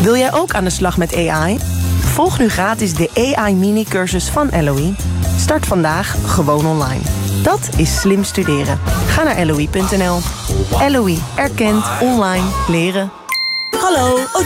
Wil jij ook aan de slag met AI? Volg nu gratis de AI mini-cursus van LOE. Start vandaag gewoon online. Dat is slim studeren. Ga naar LOE.nl. LOE erkent online leren. Hallo,